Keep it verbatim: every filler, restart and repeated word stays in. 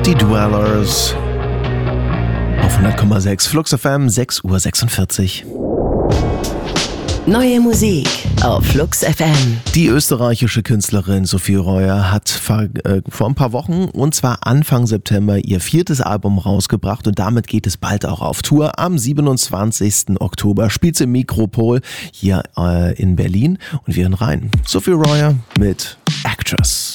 City Dwellers auf hundert Komma sechs Flux F M, sechs Uhr sechsundvierzig. Neue Musik auf Flux F M. Die österreichische Künstlerin Sophie Reuer hat vor, äh, vor ein paar Wochen, und zwar Anfang September, ihr viertes Album rausgebracht und damit geht es bald auch auf Tour. Am siebenundzwanzigsten Oktober spielt sie im Mikropol hier äh, in Berlin und wir hören rein. Sophie Reuer mit Actress.